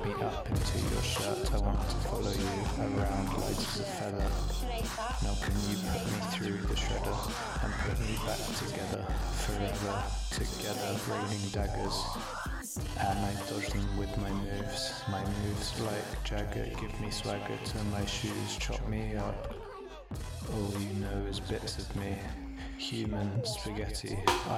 me up into your shirt. I want to follow you around light as a feather. Now can you put me through the shredder and put me back together, forever together, raining daggers. And I dodge them with my moves like Jagger, give me swagger to my shoes, chop me up. All you know is bits of me, human spaghetti. I